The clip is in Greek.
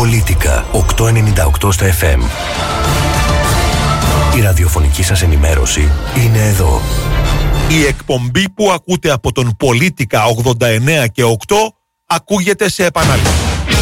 Πολίτικα 898 στα FM. Η ραδιοφωνική σας ενημέρωση είναι εδώ. Η εκπομπή που ακούτε από τον Πολίτικα 89 και 8 ακούγεται σε επανάληψη.